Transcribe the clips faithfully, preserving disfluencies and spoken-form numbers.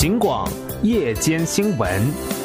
警广夜间新闻。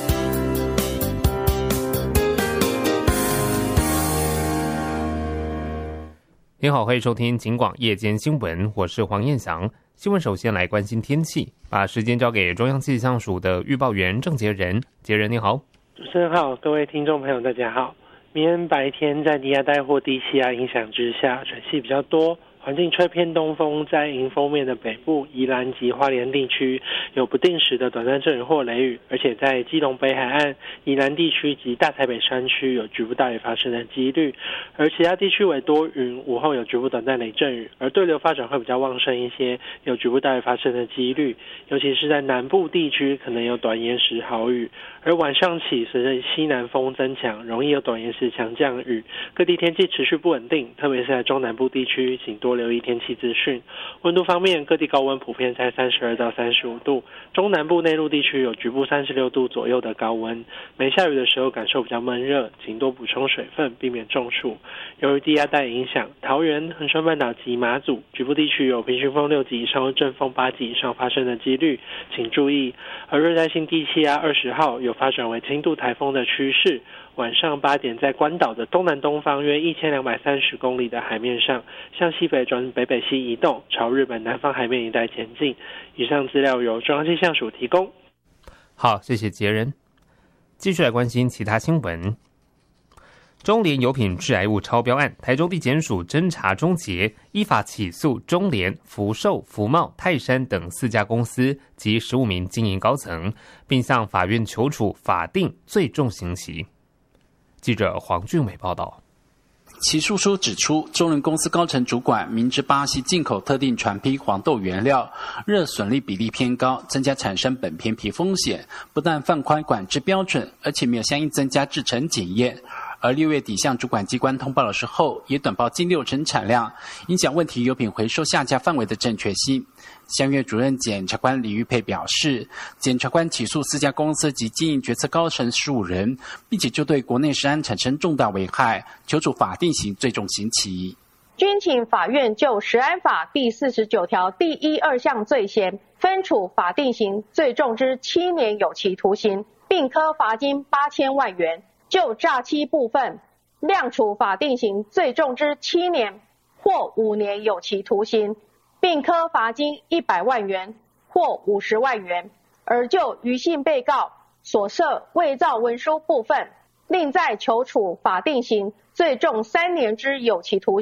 您好，欢迎收听警广夜间新闻，我是黄彦翔。新闻首先来关心天气，把时间交给中央气象署的预报员郑杰仁。杰仁你好。 主持人好，各位听众朋友大家好。明天白天在低压带或低气压影响之下，水汽比较多，环境吹偏东风，在迎风面的北部、宜兰及花莲地区有不定时的短暂阵雨或雷雨，而且在基隆北海岸、宜兰地区及大台北山区有局部大雨发生的几率，而其他地区为多云，午后有局部短暂雷阵雨，而对流发展会比较旺盛一些，有局部大雨发生的几率，尤其是在南部地区可能有短延时豪雨，而晚上起随着西南风增强，容易有短延时强降雨，各地天气持续不稳定，特别是在中南部地区，请多留意天气资讯。温度方面，各地高温普遍在三十二到三十五度，中南部内陆地区有局部三十六度左右的高温。没下雨的时候感受比较闷热，请多补充水分，避免中暑。由于低压带影响，桃园、恒春半岛及马祖局部地区有平均风六级以上或阵风八级以上发生的几率，请注意。而热带性低气压二十号有发展为轻度台风的趋势，晚上八点在关岛的东南东方约一千两百三十公里的海面上，向西北转北北西移动，朝日本南方海面一带前进。以上资料由中央气象署提供。 好，谢谢杰仁。继续来关心其他新闻。中联油品致癌物超标案，台中地检署侦查终结，依法起诉中联、福寿、福茂、泰山等四家公司及十五名经营高层，并向法院求处法定最重刑期。记者黄俊伟报道。 起诉书指出，中联公司高层主管明知巴西进口特定船批黄豆原料热损率比例偏高，增加产生本片皮风险，不但放宽管制标准，而且没有相应增加制程检验。而六月底向主管机关通报的时候，也短报近六成产量，影响问题油品回收下架范围的正确性。香院主任检察官李玉佩表示，检察官起诉四家公司及经营决策高层十五人，并且就对国内食安产生重大危害，求处法定刑最重刑期。 均请法院就食安法第四十九条第一二项罪嫌，分处法定刑最重之七年有期徒刑，并科罚金八千万元。就诈欺部分，量处法定刑最重之七年或五年有期徒刑，并科罚金一百万元或五十万元。而就余姓被告所涉伪造文书部分，另再求处法定刑最重三年之有期徒刑。